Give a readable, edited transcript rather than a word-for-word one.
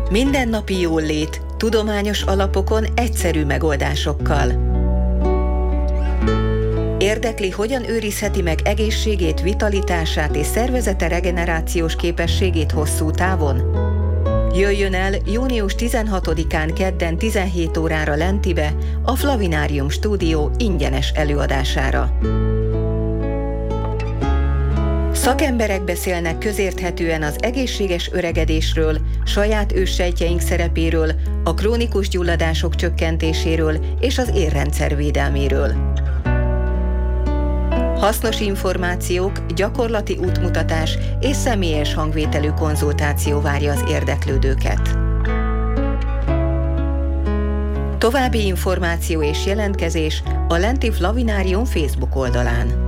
Mindennapi jólét, tudományos alapokon, egyszerű megoldásokkal. Érdekli, hogyan őrizheti meg egészségét, vitalitását és szervezete regenerációs képességét hosszú távon? Jöjjön el június 16-án kedden 17 órára Lentibe, a Flavinárium stúdió ingyenes előadására. Szakemberek beszélnek közérthetően az egészséges öregedésről, saját őssejtjeink szerepéről, a krónikus gyulladások csökkentéséről és az érrendszer védelméről. Hasznos információk, gyakorlati útmutatás és személyes hangvételű konzultáció várja az érdeklődőket. További információ és jelentkezés a Lenti Flavinárium Facebook oldalán.